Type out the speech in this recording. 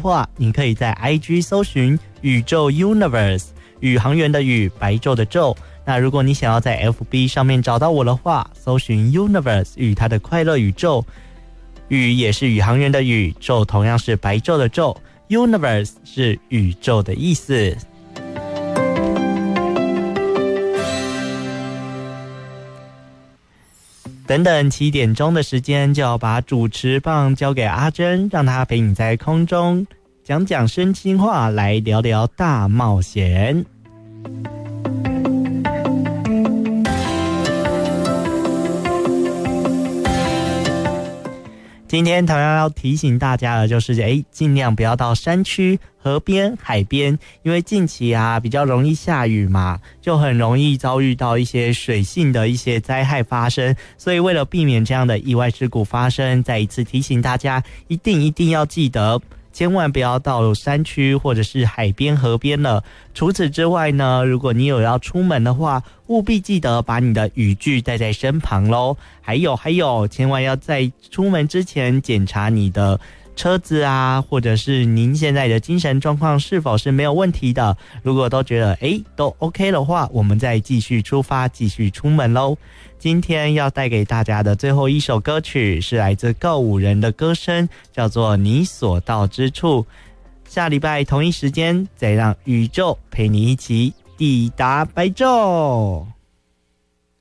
话，你可以在 IG 搜寻宇宙 Universe， 宇航员的宇，白昼的昼。那如果你想要在 FB 上面找到我的话，搜寻 Universe 与它的快乐宇宙，宇也是宇航员的宇，昼同样是白昼的昼， Universe 是宇宙的意思。等等7点钟的时间，就要把主持棒交给阿珍，让她陪你在空中讲讲真心话，来聊聊大冒险。今天同样要提醒大家的就是尽量不要到山区、河边、海边，因为近期比较容易下雨嘛，就很容易遭遇到一些水性的一些灾害发生，所以为了避免这样的意外事故发生，再一次提醒大家一定要记得千万不要到山区或者是海边河边了。除此之外呢，如果你有要出门的话，务必记得把你的雨具带在身旁咯。还有千万要在出门之前检查你的车子或者是您现在的精神状况是否是没有问题的。如果都觉得都 OK 的话，我们再继续出发，继续出门咯。今天要带给大家的最后一首歌曲是来自告五人的歌声，叫做你所到之处。下礼拜同一时间再让宇宙陪你一起抵达白昼。